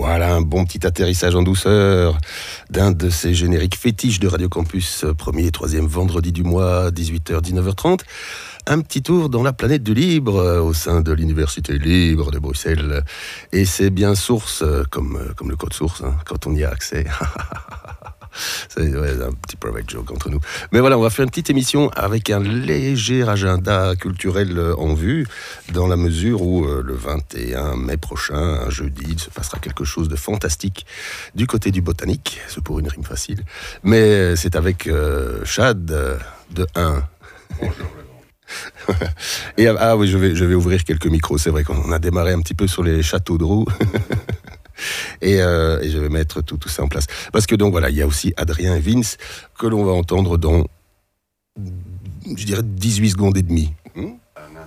Voilà un bon petit atterrissage en douceur d'un de ces génériques fétiches de Radio Campus, premier et troisième vendredi du mois, 18h, 19h30. Un petit tour dans la planète du libre, au sein de l'Université libre de Bruxelles. Et c'est bien source, comme le code source, hein, quand on y a accès. C'est un petit private joke entre nous. Mais voilà, on va faire une petite émission avec un léger agenda culturel en vue, dans la mesure où le 21 mai prochain, un jeudi, il se passera quelque chose de fantastique du côté du botanique. C'est pour une rime facile. Mais c'est avec Chad de 1. Et oui, je vais ouvrir quelques micros. C'est vrai qu'on a démarré un petit peu sur les châteaux de roue. Et je vais mettre tout ça en place. Parce que donc voilà, il y a aussi Adrien et Vince que l'on va entendre dans, je dirais, 18 secondes et demie. Oui.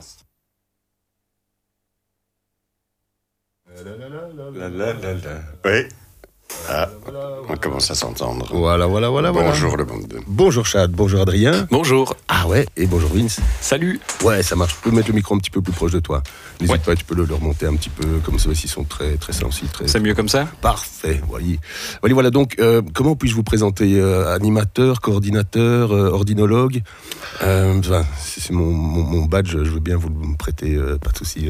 Ah, on commence à s'entendre. Voilà. Bonjour le monde. Bonjour Chad, bonjour Adrien. Bonjour. Ah ouais, et bonjour Vince. Salut. Ouais, ça marche. Tu peux mettre le micro un petit peu plus proche de toi. N'hésite pas, tu peux le remonter un petit peu, comme ça, ils sont très, très sensibles. C'est mieux comme ça ? Parfait, voilà. Donc, comment puis-je vous présenter ? Animateur, coordinateur, ordinologue. C'est mon badge, je veux bien vous le prêter, pas de souci.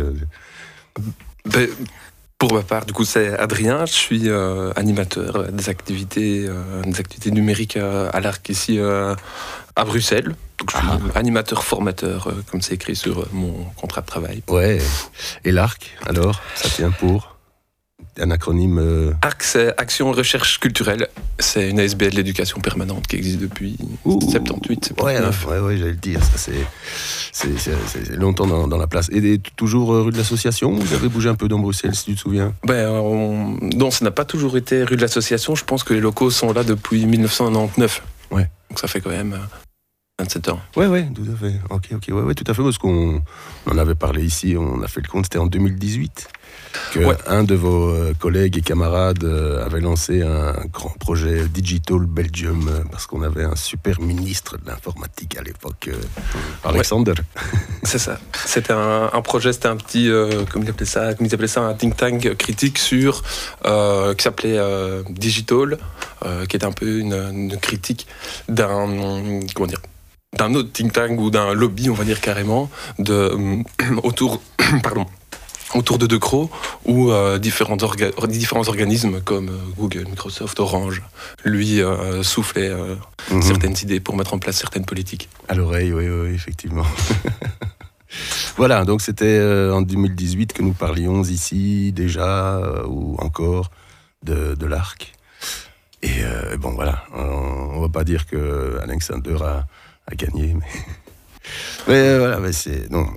Pour ma part, du coup, c'est Adrien. Je suis animateur des activités numériques à l'ARC ici à Bruxelles. Donc, je suis animateur formateur, comme c'est écrit sur mon contrat de travail. Ouais. Et l'ARC, alors, ça tient pour un acronyme ARC, c'est Action Recherche Culturelle. C'est une ASBL de l'éducation permanente qui existe depuis 78, 79. Ouais, j'allais le dire. Ça, c'est longtemps dans la place. Et toujours rue de l'Association ? Vous avez bougé un peu dans Bruxelles, si tu te souviens ? Non, ça n'a pas toujours été rue de l'Association. Je pense que les locaux sont là depuis 1999. Ouais. Donc ça fait quand même 27 ans. Ouais, tout à fait. Ok, ouais, tout à fait, parce qu'on en avait parlé ici, on a fait le compte, c'était en 2018 que un de vos collègues et camarades avait lancé un grand projet Digital Belgium, parce qu'on avait un super ministre de l'informatique à l'époque, Alexander. C'est ça. C'était un projet, c'était un petit, comme ils appelaient ça, un think tank critique sur, qui s'appelait Digital, qui était un peu une critique d'un autre think tank ou d'un lobby, on va dire carrément, autour de De Croo, où différents organismes comme Google, Microsoft, Orange, lui soufflaient certaines idées pour mettre en place certaines politiques. À l'oreille, oui, effectivement. Voilà, donc c'était en 2018 que nous parlions ici déjà, ou encore, de l'ARC. Et bon, voilà, on va pas dire que Alexander a gagné, mais voilà, mais c'est... Non,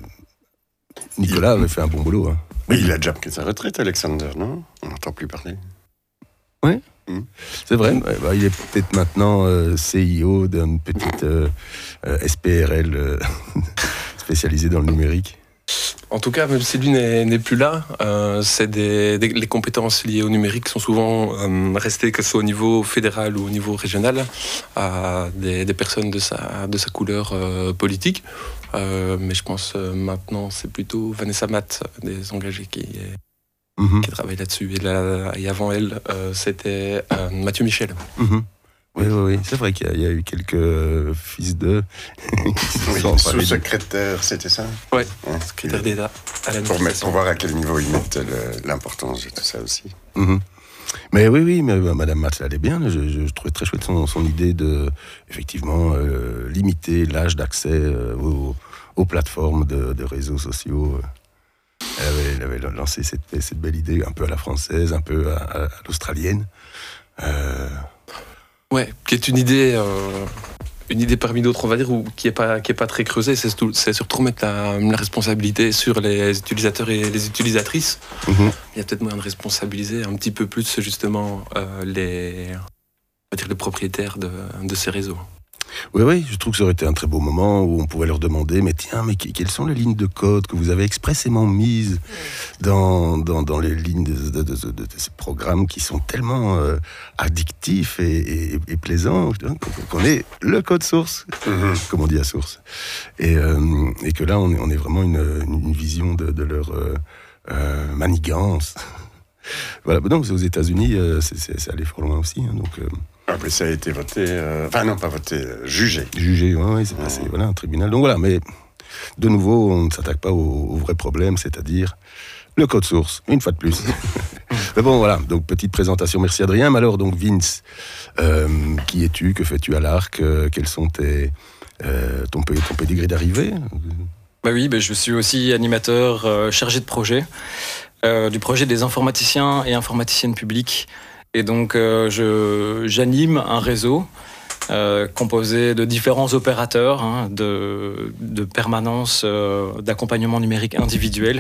Nicolas avait fait un bon boulot. Hein. Mais il a déjà pris sa retraite, Alexander, non ? On n'entend plus parler. Oui, c'est vrai. Il est peut-être maintenant CIO d'une petite SPRL spécialisée dans le numérique. En tout cas, même si lui n'est plus là, les compétences liées au numérique sont souvent restées, que ce soit au niveau fédéral ou au niveau régional, à des personnes de sa couleur politique. Mais je pense maintenant, c'est plutôt Vanessa Matt, des engagés qui travaille là-dessus. Et avant elle, c'était Mathieu Michel. Oui, c'est vrai qu'il y a eu quelques fils d'eux qui sont sous-secrétaire, c'était ça ? Oui, secrétaire d'État à l'administration. Pour voir à quel niveau ils mettent l'importance de tout ça aussi. Mais oui, mais Madame Matz, elle est bien. Je trouvais très chouette son idée de, effectivement, limiter l'âge d'accès aux plateformes de réseaux sociaux. Elle avait lancé cette belle idée, un peu à la française, un peu à l'australienne. Ouais, qui est une idée parmi d'autres, on va dire, ou qui est pas très creusée. C'est surtout remettre la responsabilité sur les utilisateurs et les utilisatrices. Il y a peut-être moyen de responsabiliser un petit peu plus justement les propriétaires de ces réseaux. Oui, je trouve que ça aurait été un très beau moment où on pourrait leur demander, mais quelles sont les lignes de code que vous avez expressément mises dans les lignes de ces programmes qui sont tellement addictifs et plaisants, qu'on ait le code source, comme on dit à source, et que là on est vraiment une vision de leur manigance. Voilà, non, aux États-Unis, c'est allé fort loin aussi. Hein, donc, Après, ça a été voté, non, pas voté, jugé. Jugé, oui, c'est passé, voilà, un tribunal. Donc voilà, mais de nouveau, on ne s'attaque pas au vrai problème, c'est-à-dire le code source, une fois de plus. Mais bon, voilà, donc petite présentation, merci Adrien. Mais alors, donc Vince, qui es-tu, que fais-tu à l'Arc, quels sont ton pédigré d'arrivée? Oui, je suis aussi animateur chargé de projet, du projet des informaticiens et informaticiennes publiques. Et donc, j'anime un réseau composé de différents opérateurs de permanence, d'accompagnement numérique individuel,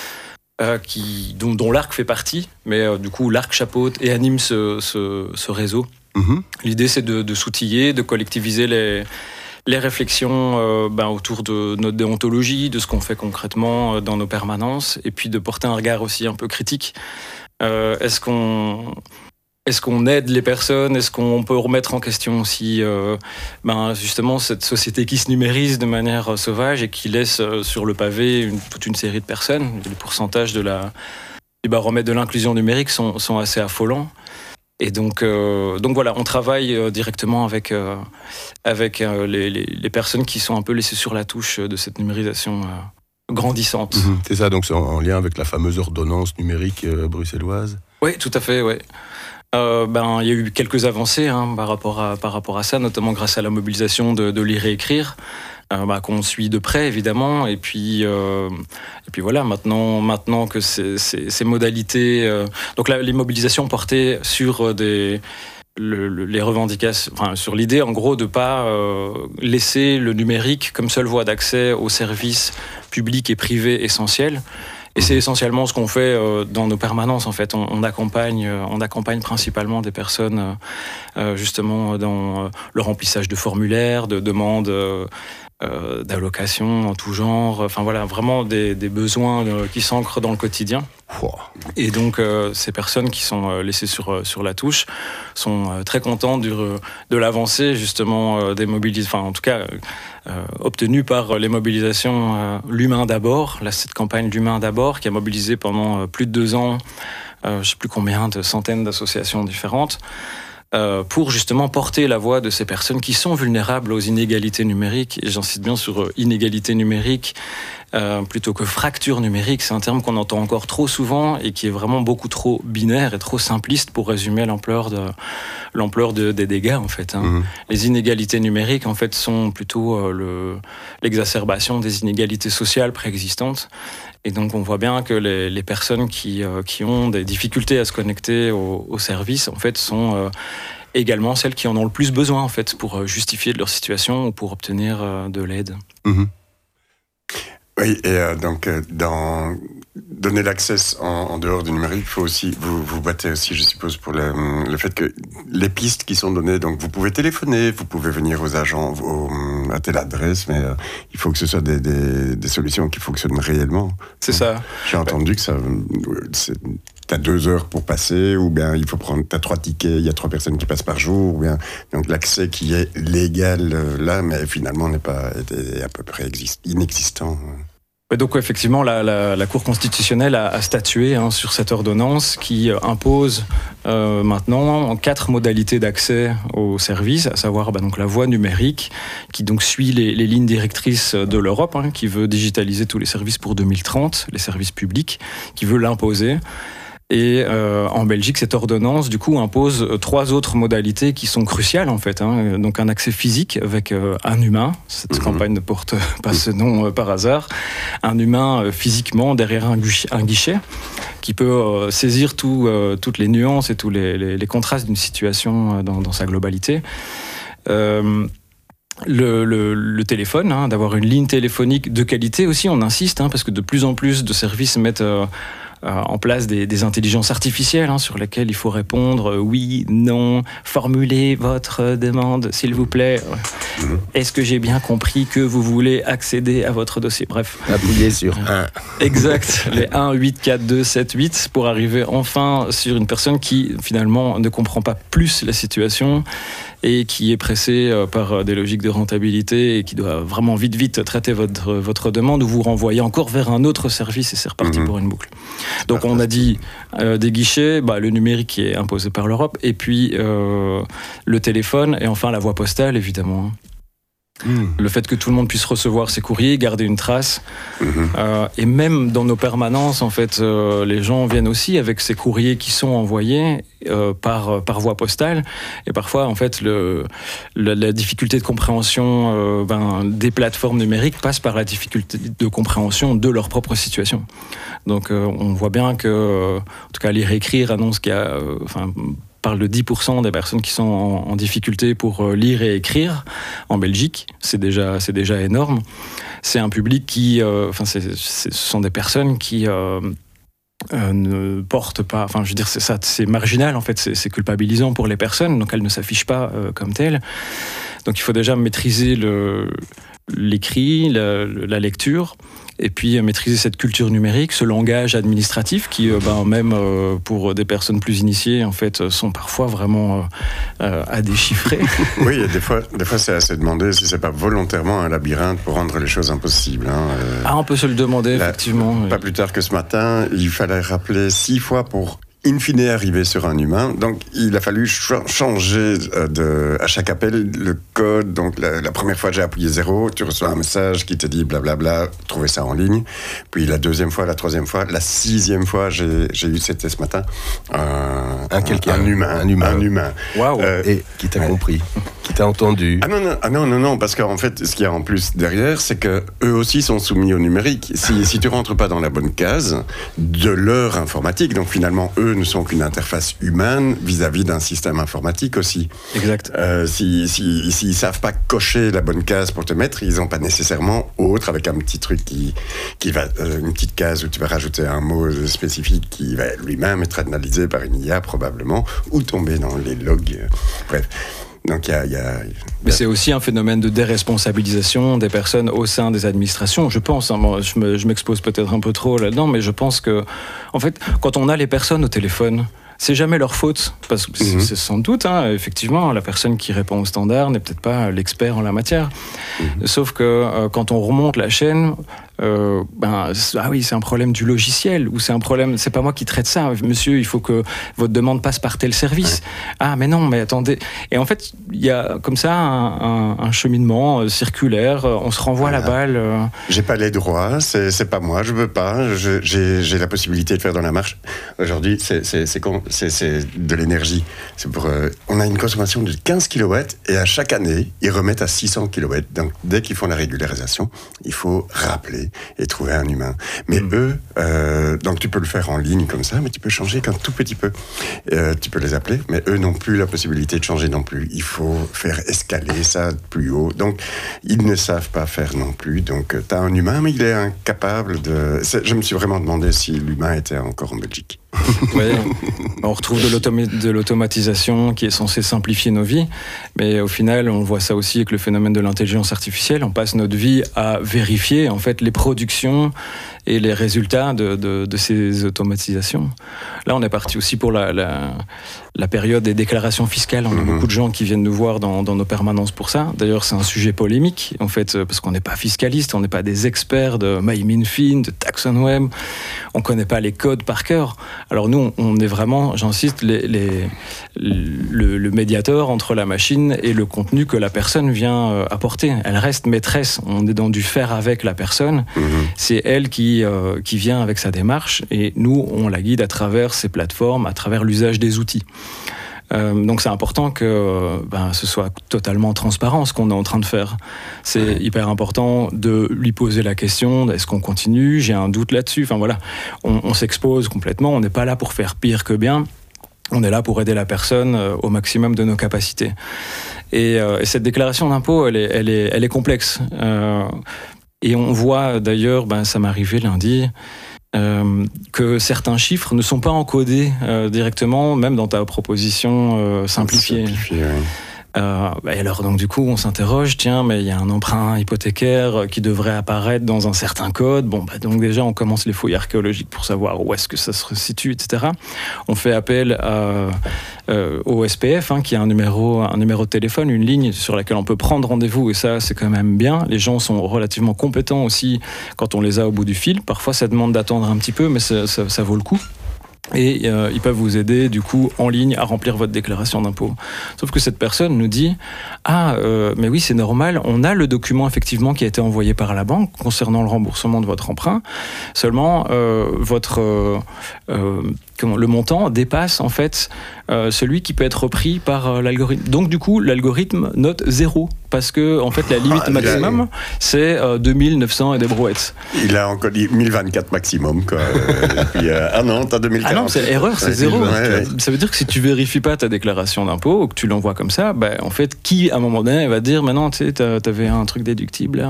dont l'Arc fait partie. Mais du coup, l'Arc chapeaute et anime ce réseau. Mm-hmm. L'idée, c'est de s'outiller, de collectiviser les réflexions autour de notre déontologie, de ce qu'on fait concrètement dans nos permanences, et puis de porter un regard aussi un peu critique. Est-ce qu'on aide les personnes? Est-ce qu'on peut remettre en question aussi justement cette société qui se numérise de manière sauvage et qui laisse sur le pavé toute une série de personnes? Les pourcentages du baromètre de l'inclusion numérique sont assez affolants. Et donc voilà, on travaille directement avec les personnes qui sont un peu laissées sur la touche de cette numérisation grandissante. Mmh, c'est ça, donc c'est en lien avec la fameuse ordonnance numérique bruxelloise? Oui, tout à fait, oui. Il y a eu quelques avancées par rapport à ça, notamment grâce à la mobilisation de lire et écrire, qu'on suit de près évidemment, et puis voilà, maintenant que ces modalités, donc les mobilisations portaient sur les revendications, sur l'idée en gros de pas laisser le numérique comme seule voie d'accès aux services publics et privés essentiels. Et c'est essentiellement ce qu'on fait dans nos permanences, en fait. On accompagne principalement des personnes justement dans le remplissage de formulaires, de demandes d'allocations en tout genre. Enfin voilà, vraiment des besoins qui s'ancrent dans le quotidien. Et donc ces personnes qui sont laissées sur la touche sont très contentes de l'avancée justement des mobilisations, enfin en tout cas obtenue par les mobilisations L'Humain d'abord, cette campagne L'Humain d'abord qui a mobilisé pendant plus de 2 ans, je ne sais plus combien de centaines d'associations différentes, pour justement porter la voix de ces personnes qui sont vulnérables aux inégalités numériques. Et j'insiste bien sur inégalités numériques plutôt que fracture numérique. C'est un terme qu'on entend encore trop souvent et qui est vraiment beaucoup trop binaire et trop simpliste pour résumer l'ampleur des dégâts, en fait. Mmh. Les inégalités numériques, en fait, sont plutôt l'exacerbation des inégalités sociales préexistantes. Et donc, on voit bien que les personnes qui ont des difficultés à se connecter aux services, en fait, sont également celles qui en ont le plus besoin, en fait, pour justifier de leur situation ou pour obtenir de l'aide. Mmh. Oui, et donc, dans donner l'accès en dehors du numérique, il faut aussi, vous battez aussi, je suppose, pour le fait que les pistes qui sont données, donc vous pouvez téléphoner, vous pouvez venir aux agents à telle adresse, mais il faut que ce soit des solutions qui fonctionnent réellement. C'est ça. J'ai entendu que t'as 2 heures pour passer, ou bien t'as 3 tickets, il y a 3 personnes qui passent par jour, ou bien, donc l'accès qui est légal là, mais finalement est à peu près inexistant. Donc effectivement, la Cour constitutionnelle a statué sur cette ordonnance qui impose maintenant 4 modalités d'accès aux services, à savoir donc la voie numérique, qui donc suit les lignes directrices de l'Europe, qui veut digitaliser tous les services pour 2030, les services publics, qui veut l'imposer. Et en Belgique, cette ordonnance, du coup, impose 3 autres modalités qui sont cruciales, en fait. Donc, un accès physique avec un humain. Cette campagne ne porte pas ce nom par hasard. Un humain physiquement derrière un guichet qui peut saisir toutes les nuances et tous les contrastes d'une situation dans sa globalité. Le téléphone, d'avoir une ligne téléphonique de qualité aussi, on insiste, parce que de plus en plus de services mettent en place des intelligences artificielles sur lesquelles il faut répondre oui, non, formulez votre demande, s'il vous plaît. Est-ce que j'ai bien compris que vous voulez accéder à votre dossier? Bref. Appuyez sur 1. Exact. Les 1, 8, 4, 2, 7, 8 pour arriver enfin sur une personne qui finalement ne comprend pas plus la situation et qui est pressée par des logiques de rentabilité et qui doit vraiment vite traiter votre demande ou vous renvoyer encore vers un autre service et c'est reparti pour une boucle. Donc on a dit des guichets, le numérique qui est imposé par l'Europe et puis le téléphone et enfin la voie postale évidemment. Le fait que tout le monde puisse recevoir ses courriers, garder une trace. Et même dans nos permanences, en fait, les gens viennent aussi avec ces courriers qui sont envoyés par voie postale. Et parfois, en fait, la difficulté de compréhension des plateformes numériques passe par la difficulté de compréhension de leur propre situation. Donc, on voit bien que, en tout cas, lire et écrire annonce qu'il y a... parle de 10% des personnes qui sont en difficulté pour lire et écrire en Belgique. C'est déjà énorme. C'est un public qui... ce sont des personnes qui ne portent pas... c'est marginal, en fait. C'est culpabilisant pour les personnes, donc elles ne s'affichent pas comme telles. Donc il faut déjà maîtriser l'écrit, la lecture, et puis maîtriser cette culture numérique, ce langage administratif qui, même pour des personnes plus initiées, en fait, sont parfois vraiment à déchiffrer. Oui, et des fois c'est à se demander si c'est pas volontairement un labyrinthe pour rendre les choses impossibles. On peut se le demander, effectivement. Pas plus tard que ce matin, il fallait rappeler 6 fois pour in fine arriver sur un humain. Donc il a fallu changer à chaque appel le code. Donc la première fois j'ai appuyé 0, tu reçois un message qui te dit blablabla, trouvez ça en ligne. Puis la deuxième fois, la troisième fois, la 6e fois c'était ce matin un humain. Waouh. Et qui t'a compris, qui t'a entendu. Non, parce qu'en fait ce qu'il y a en plus derrière, c'est que eux aussi sont soumis au numérique. Si tu rentres pas dans la bonne case de leur informatique, donc finalement eux ne sont qu'une interface humaine vis-à-vis d'un système informatique aussi. Exact. S'ils savent pas cocher la bonne case pour te mettre, ils ont pas nécessairement autre avec un petit truc qui va une petite case où tu vas rajouter un mot spécifique qui va lui-même être analysé par une IA probablement ou tomber dans les logs. Bref. Donc Mais c'est aussi un phénomène de déresponsabilisation des personnes au sein des administrations, je pense. Moi, je m'expose peut-être un peu trop là-dedans, mais je pense que, en fait, quand on a les personnes au téléphone, c'est jamais leur faute, parce que c'est sans doute, effectivement, la personne qui répond au standard n'est peut-être pas l'expert en la matière. Sauf que quand on remonte la chaîne, c'est un problème du logiciel, ou c'est un problème, c'est pas moi qui traite ça, monsieur, il faut que votre demande passe par tel service. Ah, mais non, mais attendez. Et en fait, il y a comme ça un cheminement circulaire, on se renvoie la balle. J'ai pas les droits, c'est pas moi, je veux pas, j'ai la possibilité de faire dans la marche. Aujourd'hui, c'est de l'énergie. On a une consommation de 15 kW et à chaque année, ils remettent à 600 kW. Donc, dès qu'ils font la régularisation, il faut rappeler et trouver un humain. Mais eux, donc tu peux le faire en ligne comme ça, mais tu peux changer qu'un tout petit peu. Tu peux les appeler, mais eux n'ont plus la possibilité de changer non plus. Il faut faire escaler ça plus haut. Donc, ils ne savent pas faire non plus. Donc, tu as un humain, mais il est incapable de... Je me suis vraiment demandé si l'humain était encore en Belgique. Oui, on retrouve de l'automatisation qui est censée simplifier nos vies, mais au final, on voit ça aussi avec le phénomène de l'intelligence artificielle. On passe notre vie à vérifier en fait les productions et les résultats de ces automatisations. Là, on est parti aussi pour la période des déclarations fiscales. On a beaucoup de gens qui viennent nous voir dans nos permanences pour ça. D'ailleurs, c'est un sujet polémique, en fait, parce qu'on n'est pas fiscaliste, on n'est pas des experts de MyMinFin, de TaxOnWeb, on ne connaît pas les codes par cœur. Alors nous, on est vraiment, j'insiste, le médiateur entre la machine et le contenu que la personne vient apporter. Elle reste maîtresse, on est dans du faire avec la personne. C'est elle qui vient avec sa démarche et nous, on la guide à travers ces plateformes, à travers l'usage des outils. Donc c'est important que ce soit totalement transparent ce qu'on est en train de faire. C'est hyper important de lui poser la question, est-ce qu'on continue ? J'ai un doute là-dessus. Enfin voilà, on s'expose complètement, on n'est pas là pour faire pire que bien, on est là pour aider la personne au maximum de nos capacités. Et cette déclaration d'impôt, elle est complexe. Et on voit d'ailleurs, ça m'est arrivé lundi, que certains chiffres ne sont pas encodés directement, même dans ta proposition simplifiée. Oui. Et alors donc du coup on s'interroge, tiens mais il y a un emprunt hypothécaire qui devrait apparaître dans un certain code, donc déjà on commence les fouilles archéologiques pour savoir où est-ce que ça se situe, etc. On fait appel au SPF, qui a un numéro de téléphone, une ligne sur laquelle on peut prendre rendez-vous, et ça c'est quand même bien. Les gens sont relativement compétents aussi quand on les a au bout du fil. Parfois ça demande d'attendre un petit peu, mais ça vaut le coup. Et ils peuvent vous aider du coup en ligne à remplir votre déclaration d'impôt. Sauf que cette personne nous dit mais oui c'est normal, on a le document effectivement qui a été envoyé par la banque concernant le remboursement de votre emprunt. Seulement le montant dépasse en fait celui qui peut être repris par l'algorithme. Donc du coup l'algorithme note 0 parce que en fait la limite maximum c'est 2900 et des brouettes. Il a encore dit 1024 maximum quoi. Et puis non, t'as 2040. Ah non, c'est erreur, c'est 0. Ça veut dire que si tu vérifies pas ta déclaration d'impôt ou que tu l'envoies comme ça, en fait qui à un moment donné va dire mais non tu sais t'avais un truc déductible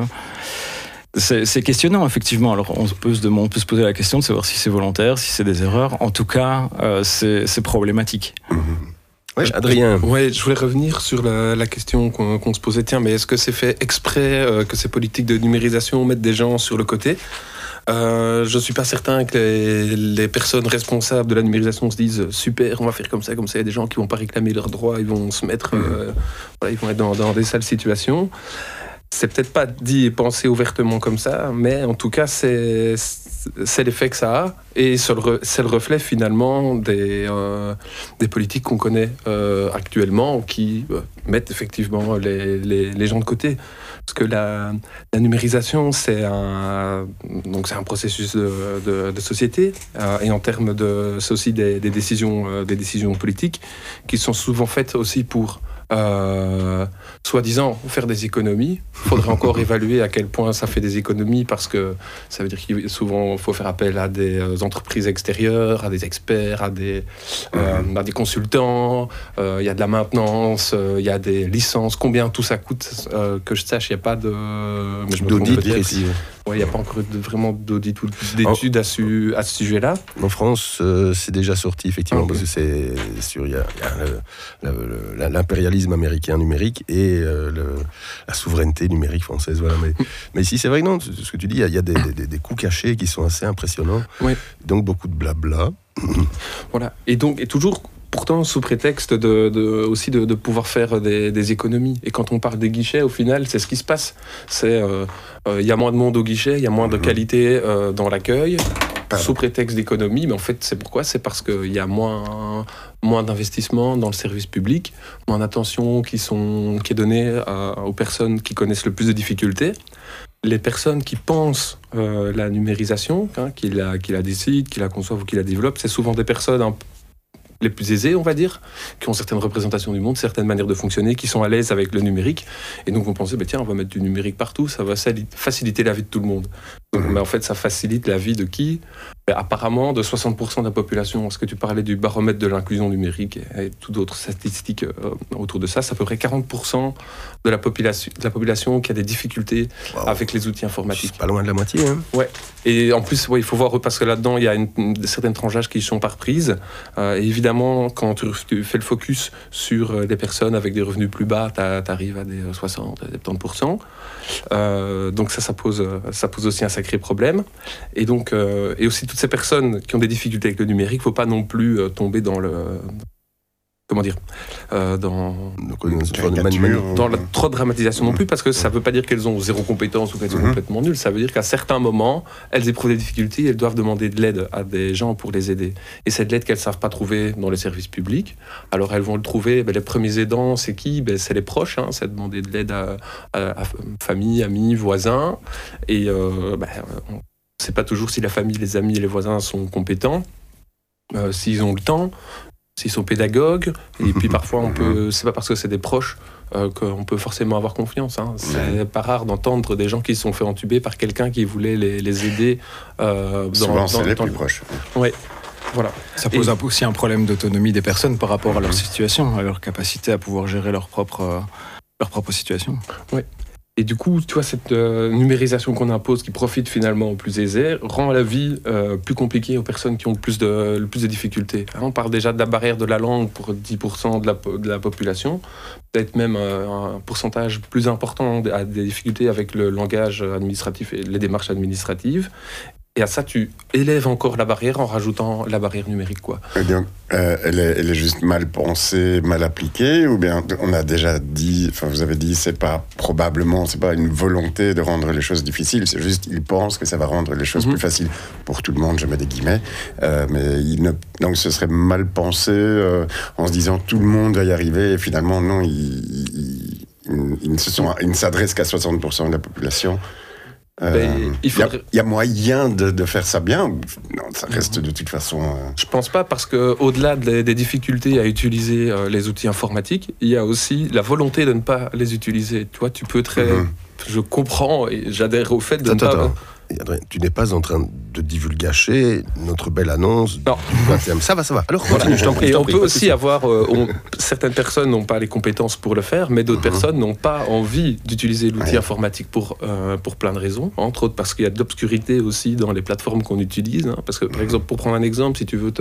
C'est questionnant, effectivement. Alors, on peut se poser la question de savoir si c'est volontaire, si c'est des erreurs. En tout cas, c'est problématique. Oui, Adrien. Ouais, je voulais revenir sur la question qu'on se posait. Tiens, mais est-ce que c'est fait exprès que ces politiques de numérisation mettent des gens sur le côté ? Je ne suis pas certain que les personnes responsables de la numérisation se disent super, on va faire comme ça. Il y a des gens qui ne vont pas réclamer leurs droits, ils vont se mettre, ils vont être dans des sales situations. C'est peut-être pas dit et pensé ouvertement comme ça, mais en tout cas, c'est l'effet que ça a. Et c'est le reflet finalement des politiques qu'on connaît actuellement qui mettent effectivement les gens de côté. Parce que la numérisation, c'est un processus de société. Et en termes c'est aussi des décisions politiques qui sont souvent faites aussi pour soi-disant faire des économies. Il faudrait encore évaluer à quel point ça fait des économies parce que ça veut dire qu'il souvent faut faire appel à des entreprises extérieures, à des experts, à des consultants, il y a de la maintenance, il y a des licences. Combien tout ça coûte que je sache, il n'y a pas d'audit précis. Il n'y a pas encore vraiment d'audit ou d'études à ce sujet-là. En France, c'est déjà sorti, effectivement, parce que c'est sûr, il y a l'impérialisme américain numérique et la souveraineté numérique française. Voilà. Mais ici, c'est vrai que non, ce que tu dis, il y a des coûts cachés qui sont assez impressionnants. Oui. Donc, beaucoup de blabla. Voilà. Et toujours... Pourtant, sous prétexte aussi de pouvoir faire des économies. Et quand on parle des guichets, au final, c'est ce qui se passe. Il y a moins de monde au guichet, il y a moins de qualité dans l'accueil, sous prétexte d'économie. Mais en fait, c'est pourquoi ? C'est parce qu'il y a moins d'investissement dans le service public, moins d'attention qui est donnée aux personnes qui connaissent le plus de difficultés. Les personnes qui pensent la numérisation, qui la décident, qui la conçoivent ou qui la développent, c'est souvent des personnes les plus aisés, on va dire, qui ont certaines représentations du monde, certaines manières de fonctionner, qui sont à l'aise avec le numérique. Et donc on pensait, tiens, on va mettre du numérique partout, ça va faciliter la vie de tout le monde. Mais en fait, ça facilite la vie de qui ? Apparemment, de 60% de la population. Parce que tu parlais du baromètre de l'inclusion numérique et toutes d'autres statistiques autour de ça, c'est à peu près 40% de la population qui a des difficultés avec les outils informatiques. C'est pas loin de la moitié, hein ? Ouais. Et en plus, il faut voir, parce que là-dedans, il y a certaines tranches d'âge qui sont par prise. Et évidemment, quand tu fais le focus sur des personnes avec des revenus plus bas, t'arrives à des 60-70%. Donc ça pose aussi un sacré problème. Et donc, et aussi toutes ces personnes qui ont des difficultés avec le numérique, il ne faut pas non plus tomber dans le... Comment dire dans la trop de dramatisation non plus, parce que ça ne veut pas dire qu'elles ont zéro compétence ou qu'elles sont complètement nulles. Ça veut dire qu'à certains moments, elles éprouvent des difficultés et elles doivent demander de l'aide à des gens pour les aider. Et cette aide qu'elles ne savent pas trouver dans les services publics, alors elles vont le trouver. Les premiers aidants, c'est qui ? C'est les proches. C'est demander de l'aide à famille, amis, voisins. Et on ne sait pas toujours si la famille, les amis et les voisins sont compétents, s'ils ont le temps, s'ils sont pédagogues, et puis parfois c'est pas parce que c'est des proches qu'on peut forcément avoir confiance. C'est pas rare d'entendre des gens qui se sont fait entuber par quelqu'un qui voulait les aider. Souvent, c'est les plus proches. Ouais. Voilà. Ça pose aussi un problème d'autonomie des personnes par rapport à leur situation, à leur capacité à pouvoir gérer leur propre situation. Oui. Et du coup, tu vois, cette numérisation qu'on impose, qui profite finalement aux plus aisés, rend la vie plus compliquée aux personnes qui ont le plus de difficultés. On parle déjà de la barrière de la langue pour 10% de la population, peut-être même un pourcentage plus important a des difficultés avec le langage administratif et les démarches administratives. Et à ça, tu élèves encore la barrière en rajoutant la barrière numérique, quoi. Et donc, elle est juste mal pensée, mal appliquée, ou bien on a déjà dit, enfin vous avez dit, c'est pas une volonté de rendre les choses difficiles, c'est juste ils pensent que ça va rendre les choses plus faciles pour tout le monde, je mets des guillemets, donc ce serait mal pensé en se disant tout le monde va y arriver, et finalement non, ils ne s'adressent qu'à 60% de la population. Il y a moyen de faire ça bien. Non, ça reste de toute façon. Je pense pas, parce que au-delà des difficultés à utiliser les outils informatiques, il y a aussi la volonté de ne pas les utiliser. Tu vois, tu peux je comprends et j'adhère au fait de ne pas. Tu n'es pas en train de divulgacher notre belle annonce. Non. Ça va. Alors, voilà. continue, je t'en prie. Et on peut aussi avoir... certaines personnes n'ont pas les compétences pour le faire, mais d'autres personnes n'ont pas envie d'utiliser l'outil informatique pour plein de raisons. Entre autres parce qu'il y a de l'obscurité aussi dans les plateformes qu'on utilise. Hein, parce que, par exemple, pour prendre un exemple, si tu veux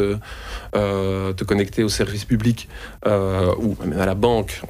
te connecter au service public ou même à la banque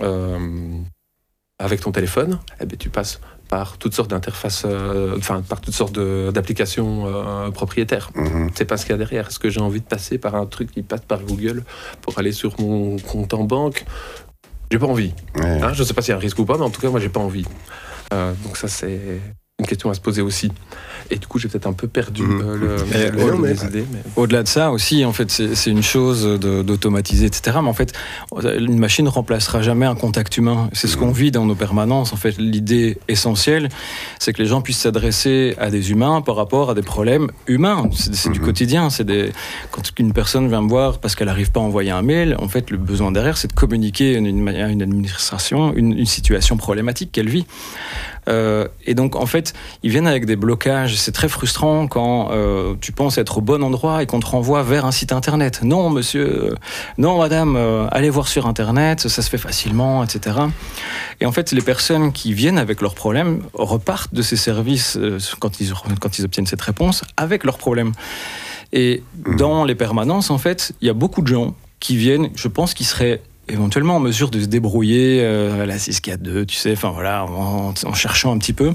avec ton téléphone, tu passes par toutes sortes d'interfaces, par toutes sortes d'applications propriétaires. C'est pas ce qu'il y a derrière. Est-ce que j'ai envie de passer par un truc qui passe par Google pour aller sur mon compte en banque ? J'ai pas envie. Hein, je sais pas s'il y a un risque ou pas, mais en tout cas, moi, j'ai pas envie. Donc ça, c'est une question à se poser aussi. Et du coup, j'ai peut-être un peu perdu les idées. Mais... Au-delà de ça aussi, en fait, c'est une chose d'automatiser, etc. Mais en fait, une machine ne remplacera jamais un contact humain. C'est ce qu'on vit dans nos permanences. En fait, l'idée essentielle, c'est que les gens puissent s'adresser à des humains par rapport à des problèmes humains. C'est du quotidien. Quand une personne vient me voir parce qu'elle n'arrive pas à envoyer un mail, en fait, le besoin derrière, c'est de communiquer à une administration une situation problématique qu'elle vit. Et donc, en fait, ils viennent avec des blocages. C'est très frustrant quand tu penses être au bon endroit et qu'on te renvoie vers un site internet. Non, monsieur, non, madame, allez voir sur internet, ça se fait facilement, etc. Et en fait, les personnes qui viennent avec leurs problèmes repartent de ces services quand ils obtiennent cette réponse avec leurs problèmes. Et dans les permanences, en fait, il y a beaucoup de gens qui viennent, je pense, qui seraient éventuellement en mesure de se débrouiller à la 6-4-2, tu sais, enfin voilà, en cherchant un petit peu.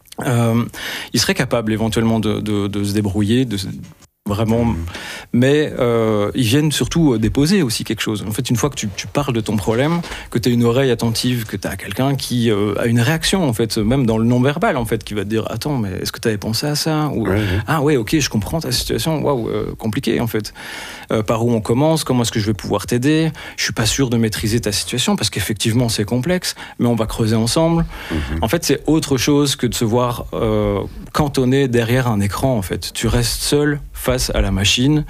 Ils seraient capables éventuellement de se débrouiller, vraiment, mais ils viennent surtout déposer aussi quelque chose. En fait, une fois que tu parles de ton problème, que tu as une oreille attentive, que tu as quelqu'un qui a une réaction, en fait, même dans le non-verbal, en fait, qui va te dire « Attends, mais est-ce que tu avais pensé à ça ?» ou « Ah ouais, ok, je comprends ta situation, waouh, compliqué, en fait. Par où on commence? Comment est-ce que je vais pouvoir t'aider? Je suis pas sûr de maîtriser ta situation, parce qu'effectivement, c'est complexe, mais on va creuser ensemble. » En fait, c'est autre chose que de se voir cantonné derrière un écran, en fait. Tu restes seul face à la machine.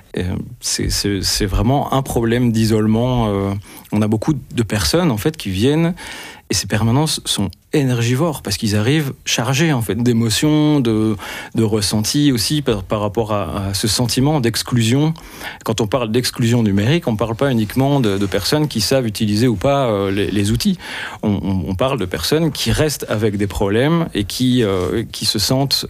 C'est vraiment un problème d'isolement. On a beaucoup de personnes en fait qui viennent et ces permanences sont énergivores parce qu'ils arrivent chargés en fait d'émotions, de ressentis aussi par rapport à ce sentiment d'exclusion. Quand on parle d'exclusion numérique, on ne parle pas uniquement de personnes qui savent utiliser ou pas les outils. On parle de personnes qui restent avec des problèmes et qui se sentent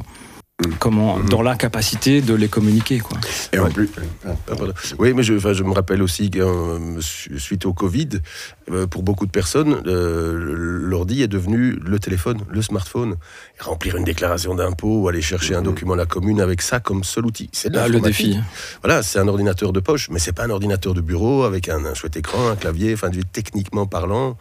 dans l'incapacité de les communiquer, quoi. Et en plus... Oui, mais je me rappelle aussi que suite au Covid, pour beaucoup de personnes, l'ordi est devenu le téléphone, le smartphone. Et remplir une déclaration d'impôt ou aller chercher un document à la commune avec ça comme seul outil. C'est le défi. Voilà, c'est un ordinateur de poche, mais c'est pas un ordinateur de bureau avec un chouette écran, un clavier, enfin, techniquement parlant.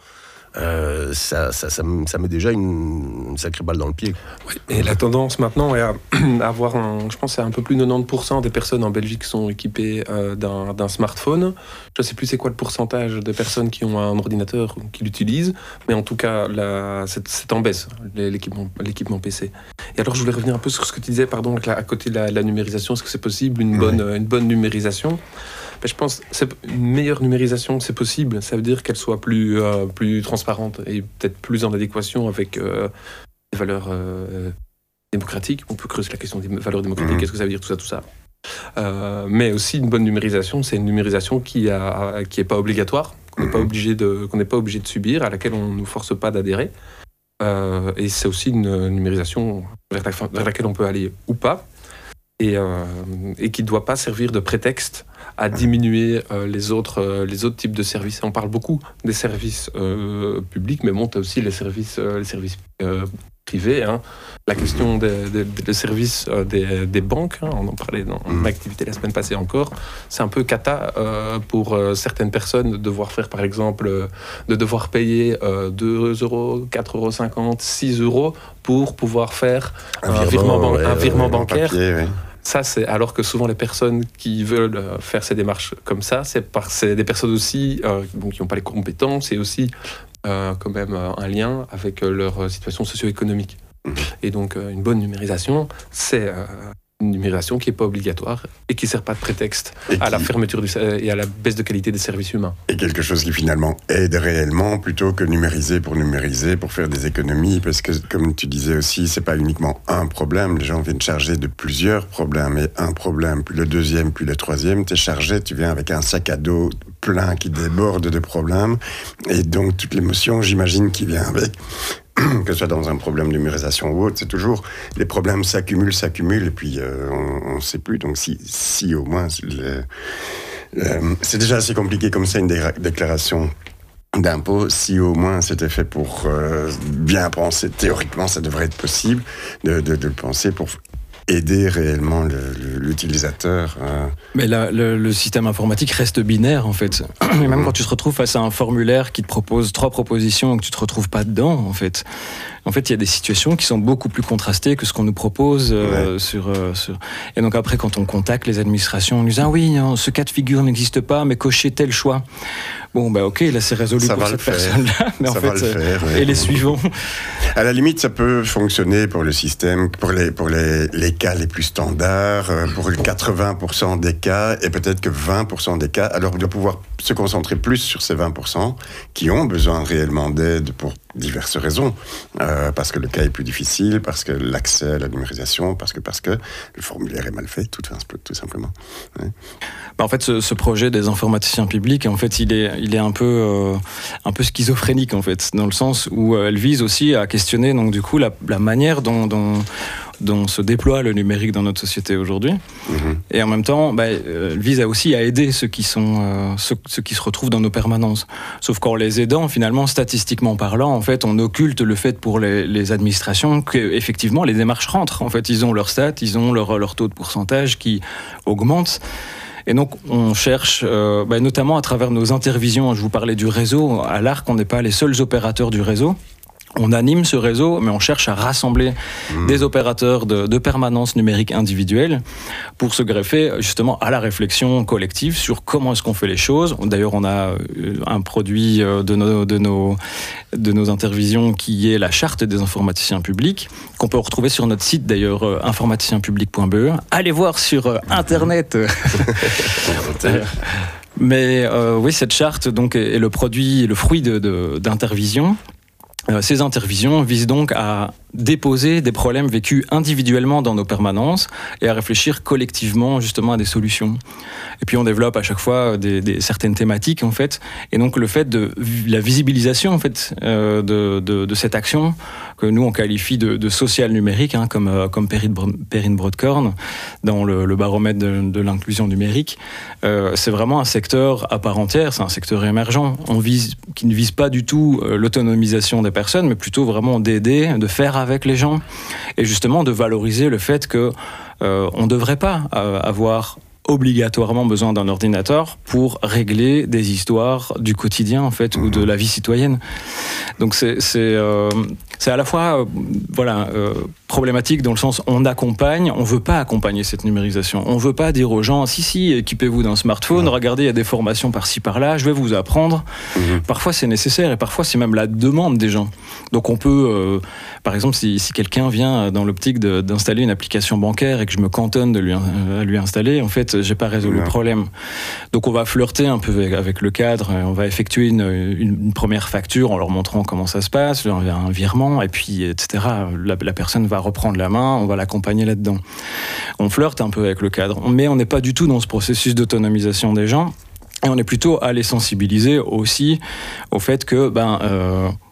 Ça met déjà une sacrée balle dans le pied. Oui, et la tendance maintenant est à avoir je pense c'est un peu plus de 90% des personnes en Belgique qui sont équipées d'un smartphone. Je ne sais plus c'est quoi le pourcentage de personnes qui ont un ordinateur qui l'utilisent, mais en tout cas c'est en baisse l'équipement PC. Et alors je voulais revenir un peu sur ce que tu disais, pardon, à côté de la numérisation, est-ce que c'est possible une bonne numérisation? Je pense que une meilleure numérisation, c'est possible. Ça veut dire qu'elle soit plus transparente et peut-être plus en adéquation avec les valeurs démocratiques. On peut creuser la question des valeurs démocratiques. Qu'est-ce que ça veut dire tout ça mais aussi une bonne numérisation, c'est une numérisation qui est pas obligatoire, qu'on n'est pas obligé de subir, à laquelle on nous force pas d'adhérer. Et c'est aussi une numérisation vers laquelle on peut aller ou pas, et qui ne doit pas servir de prétexte à diminuer les autres types de services. On parle beaucoup des services publics, mais bon, tu as aussi les services privés. Hein. La question des services des banques, hein, on en parlait dans l'activité la semaine passée encore, c'est un peu cata pour certaines personnes de devoir faire, par exemple, de devoir payer 2 €, 4,50 €, 6 € pour pouvoir faire un virement bancaire. Papier, oui. Ça, c'est alors que souvent les personnes qui veulent faire ces démarches comme ça, c'est des personnes aussi qui n'ont pas les compétences et aussi quand même un lien avec leur situation socio-économique. Et donc une bonne numérisation, c'est une numérisation qui n'est pas obligatoire et qui ne sert pas de prétexte à la fermeture et à la baisse de qualité des services humains. Et quelque chose qui finalement aide réellement plutôt que numériser, pour faire des économies, parce que comme tu disais aussi, c'est pas uniquement un problème, les gens viennent charger de plusieurs problèmes, et un problème, puis le deuxième, puis le troisième, tu es chargé, tu viens avec un sac à dos plein qui déborde de problèmes, et donc toute l'émotion, j'imagine, qui vient avec, que ce soit dans un problème de numérisation ou autre, c'est toujours les problèmes s'accumulent, et puis on ne sait plus. Donc si au moins, c'est déjà assez compliqué comme ça, une déclaration d'impôt, si au moins c'était fait pour bien penser, théoriquement ça devrait être possible de le penser pour aider réellement l'utilisateur. Mais là, le système informatique reste binaire, en fait. Et même quand tu te retrouves face à un formulaire qui te propose 3 propositions et que tu te retrouves pas dedans, en fait, il y a des situations qui sont beaucoup plus contrastées que ce qu'on nous propose sur. Et donc après, quand on contacte les administrations, on nous dit ah oui, non, ce cas de figure n'existe pas, mais cochez tel choix. Bon, bah ok, là c'est résolu ça pour cette personne-là, mais ça en fait, et les suivants. À la limite, ça peut fonctionner pour le système, pour les cas les plus standards, pour 80% des cas, et peut-être que 20% des cas. Alors, on doit pouvoir se concentrer plus sur ces 20% qui ont besoin réellement d'aide pour diverses raisons, parce que le cas est plus difficile, parce que l'accès à la numérisation, parce que le formulaire est mal fait, tout simplement. Ouais. Bah en fait, ce projet des informaticiens publics, en fait, il est un peu schizophrénique, en fait, dans le sens où elle vise aussi à questionner, donc du coup, la manière dont se déploie le numérique dans notre société aujourd'hui. Et en même temps, elle vise aussi à aider ceux qui se retrouvent dans nos permanences. Sauf qu'en les aidant, finalement, statistiquement parlant, en fait, on occulte le fait pour les administrations qu'effectivement, les démarches rentrent. En fait, ils ont leurs stats, ils ont leur taux de pourcentage qui augmente. Et donc, on cherche, notamment à travers nos intervisions, je vous parlais du réseau, à l'ARC, on n'est pas les seuls opérateurs du réseau. On anime ce réseau, mais on cherche à rassembler des opérateurs de permanence numérique individuelle pour se greffer justement à la réflexion collective sur comment est-ce qu'on fait les choses. D'ailleurs, on a un produit de nos intervisions qui est la charte des informaticiens publics, qu'on peut retrouver sur notre site d'ailleurs, informaticienpublic.be. Allez voir sur Internet. Mais oui, cette charte donc, est le fruit d'intervisions. Ces intervisions visent donc à déposer des problèmes vécus individuellement dans nos permanences et à réfléchir collectivement justement à des solutions. Et puis on développe à chaque fois certaines thématiques en fait, et donc le fait de la visibilisation en fait de cette action que nous on qualifie de social numérique, hein, comme Perrine Broadcorn dans le baromètre de l'inclusion numérique. C'est vraiment un secteur à part entière, c'est un secteur émergent. Qui ne vise pas du tout l'autonomisation des personnes, mais plutôt vraiment d'aider, de faire avec les gens, et justement de valoriser le fait que on ne devrait pas avoir obligatoirement besoin d'un ordinateur pour régler des histoires du quotidien en fait, ou de la vie citoyenne. Donc c'est à la fois problématique dans le sens on accompagne, on veut pas accompagner cette numérisation. On veut pas dire aux gens si équipez-vous d'un smartphone, regardez il y a des formations par-ci par-là, je vais vous apprendre. Parfois c'est nécessaire et parfois c'est même la demande des gens. Donc on peut par exemple si quelqu'un vient dans l'optique d'installer une application bancaire et que je me cantonne à lui installer, en fait j'ai pas résolu le problème. Donc on va flirter un peu avec le cadre, on va effectuer une première facture en leur montrant comment ça se passe, un virement, et puis etc. La personne va reprendre la main, on va l'accompagner là-dedans. On flirte un peu avec le cadre, mais on n'est pas du tout dans ce processus d'autonomisation des gens, et on est plutôt à les sensibiliser aussi au fait que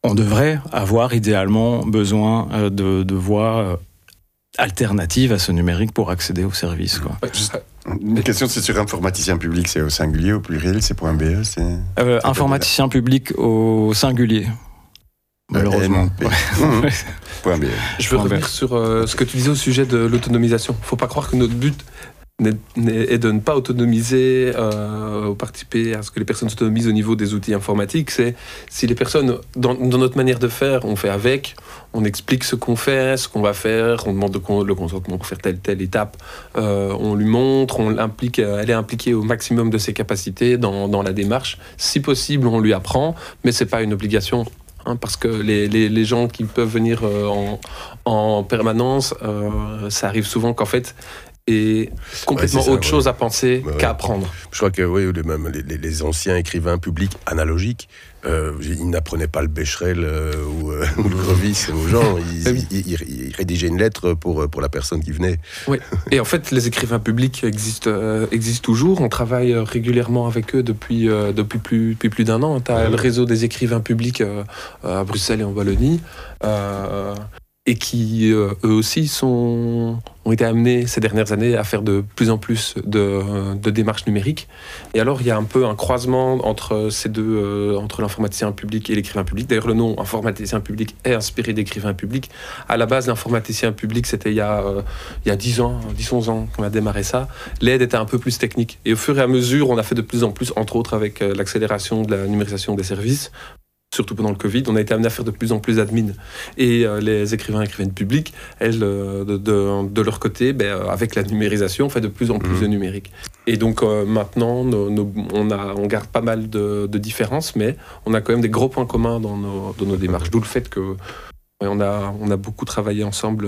on devrait avoir idéalement besoin de voies alternatives à ce numérique pour accéder aux services, quoi. Une question, c'est sur informaticien public, c'est au singulier, au pluriel, c'est .be, c'est... Informaticien public au singulier. Malheureusement. .be. Je veux revenir sur ce que tu disais au sujet de l'autonomisation. Faut pas croire que notre but est de ne pas autonomiser ou participer à ce que les personnes s'autonomisent au niveau des outils informatiques. C'est si les personnes, dans notre manière de faire, on fait avec, on explique ce qu'on fait, ce qu'on va faire, on demande le consentement pour faire telle étape, on lui montre, elle est impliquée au maximum de ses capacités dans la démarche. Si possible, on lui apprend, mais c'est pas une obligation. Parce que les gens qui peuvent venir en permanence, ça arrive souvent qu'en fait, et complètement autre chose à penser qu'à apprendre. Je crois que même les anciens écrivains publics analogiques, ils n'apprenaient pas le Becherel ou le Grevis aux gens. Ils rédigeaient une lettre pour la personne qui venait. Oui. Et en fait, les écrivains publics existent toujours. On travaille régulièrement avec eux depuis plus d'un an. Tu as le réseau des écrivains publics à Bruxelles et en Wallonie. Et qui, eux aussi, ont été amenés ces dernières années à faire de plus en plus de démarches numériques. Et alors, il y a un peu un croisement entre ces deux, entre l'informaticien public et l'écrivain public. D'ailleurs, le nom informaticien public est inspiré d'écrivain public. À la base, l'informaticien public, c'était il y a 10-11 ans qu'on a démarré ça. L'aide était un peu plus technique. Et au fur et à mesure, on a fait de plus en plus, entre autres avec l'accélération de la numérisation des services, surtout pendant le Covid, on a été amené à faire de plus en plus d'admin. Et les écrivains et écrivaines publics, elles, de leur côté, avec la numérisation, on fait de plus en plus de numérique. Et donc maintenant, on garde pas mal de différences, mais on a quand même des gros points communs dans nos démarches. D'où le fait que on a beaucoup travaillé ensemble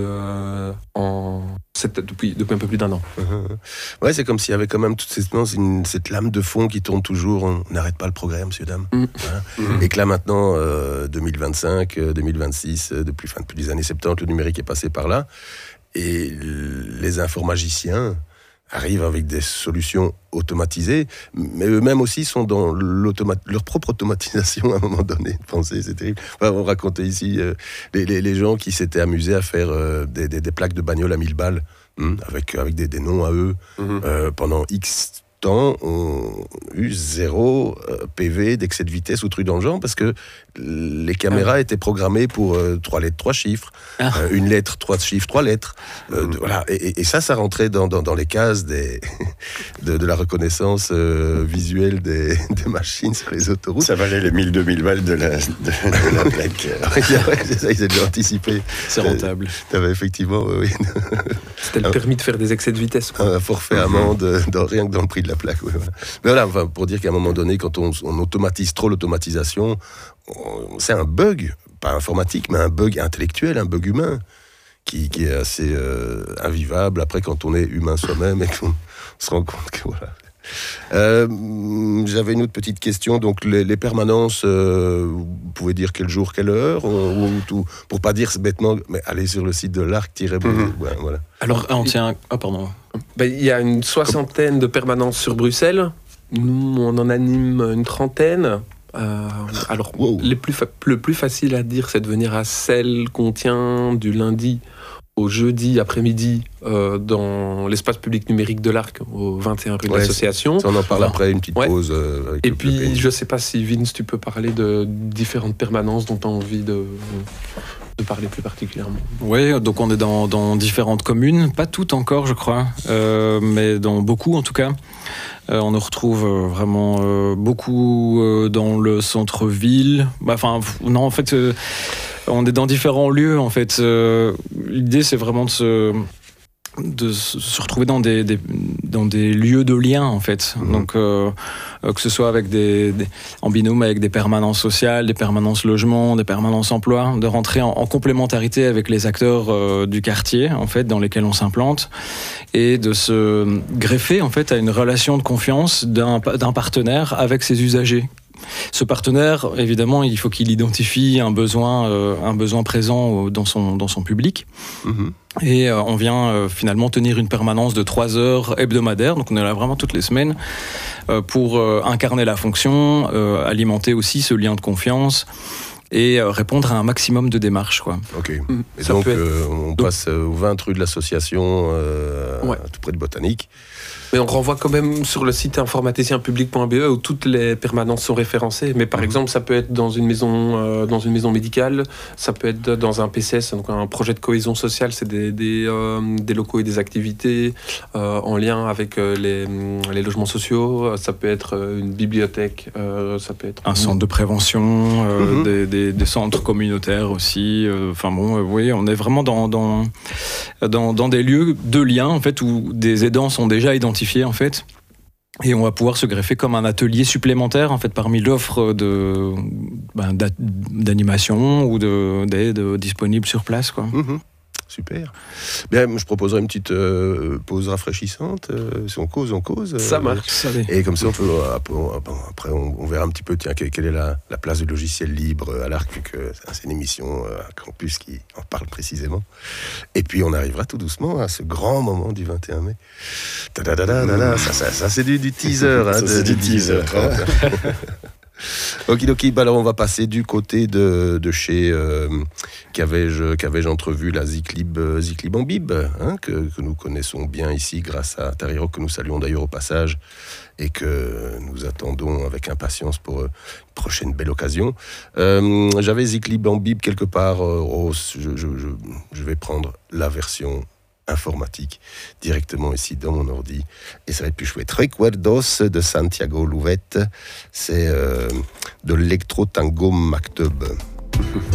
depuis un peu plus d'un an. Ouais, c'est comme s'il y avait quand même cette lame de fond qui tourne toujours. On n'arrête pas le progrès, monsieur, dame. Et que là, maintenant, 2025, 2026, depuis les années 70, le numérique est passé par là. Et les informaticiens arrivent avec des solutions automatisées, mais eux-mêmes aussi sont dans leur propre automatisation à un moment donné. Pensez, c'est terrible. On racontait ici les gens qui s'étaient amusés à faire des plaques de bagnole à 1000 balles, avec des noms à eux, pendant X temps, ont eu 0 PV d'excès de vitesse ou truc dans le genre, parce que les caméras étaient programmées pour 3 lettres, 3 chiffres, une lettre, 3 chiffres, 3 lettres. Voilà. Et ça rentrait dans les cases de la reconnaissance visuelle des machines sur les autoroutes. Ça valait les 1000-2000 balles de la plaque. C'est ça, ils avaient anticipé. C'est rentable. T'avais effectivement, oui. C'était le permis de faire des excès de vitesse, quoi. Un forfait amende, rien que dans le prix de la plaque. Oui, voilà. Mais voilà, pour dire qu'à un moment donné, quand on automatise trop l'automatisation, c'est un bug, pas informatique, mais un bug intellectuel, un bug humain, qui est assez invivable après quand on est humain soi-même et qu'on se rend compte que voilà. J'avais une autre petite question. Donc les permanences, vous pouvez dire quel jour, quelle heure, ou tout, pour pas dire bêtement, mais allez sur le site de l'Arc-Bruxelles. Voilà. Alors on tient. pardon. Il y a une 60aine de permanences sur Bruxelles. Nous, on en anime une 30aine. Alors, le plus facile à dire, c'est de venir à celle qu'on tient du lundi au jeudi après-midi dans l'espace public numérique de l'Arc, au 21 rue de l'Association. On en parle après, une petite pause. Et puis, je ne sais pas si, Vince, tu peux parler de différentes permanences dont tu as envie de parler plus particulièrement. Oui, donc on est dans différentes communes, pas toutes encore, je crois, mais dans beaucoup en tout cas. On nous retrouve vraiment beaucoup dans le centre-ville. Non, en fait, on est dans différents lieux. En fait, l'idée, c'est vraiment de se retrouver dans des lieux de lien, en fait. Donc, que ce soit avec en binôme avec des permanences sociales, des permanences logement, des permanences emploi, de rentrer en complémentarité avec les acteurs du quartier, en fait, dans lesquels on s'implante, et de se greffer, en fait, à une relation de confiance d'un partenaire avec ses usagers. Ce partenaire, évidemment, il faut qu'il identifie un besoin présent dans son public. Et on vient finalement tenir une permanence de 3 heures hebdomadaires. Donc on est là vraiment toutes les semaines pour incarner la fonction, alimenter aussi ce lien de confiance et répondre à un maximum de démarches, quoi. Ok. Et donc, on passe aux 20 rue de l'Association, tout près de Botanique. Mais on renvoie quand même sur le site informaticienpublic.be où toutes les permanences sont référencées. Mais par exemple, ça peut être dans une maison médicale, ça peut être dans un PCS, donc un projet de cohésion sociale, c'est des locaux et des activités en lien avec les logements sociaux. Ça peut être une bibliothèque, ça peut être un centre de prévention, des centres communautaires aussi. Oui, on est vraiment dans des lieux de lien en fait où des aidants sont déjà identifiés en fait, et on va pouvoir se greffer comme un atelier supplémentaire en fait parmi l'offre d'animation ou d'aide disponible sur place, quoi. Super. Bien, je proposerais une petite pause rafraîchissante. Si on cause. Ça marche. Et comme ça, après, on verra un petit peu quelle est la place du logiciel libre à l'Arc, vu que c'est une émission à Campus qui en parle précisément. Et puis, on arrivera tout doucement à ce grand moment du 21 mai. Ça c'est du teaser. C'est du teaser. Okidoki, alors on va passer du côté de chez qu'avais-je entrevu la Zyklib en Bib, que nous connaissons bien ici grâce à Tariro, que nous saluons d'ailleurs au passage et que nous attendons avec impatience pour une prochaine belle occasion. J'avais Zyklib en Bib quelque part, je vais prendre la version informatique directement ici dans mon ordi et ça va être plus chouette. Recuerdos de Santiago Louvet, c'est de l'Electro Tango Maktub.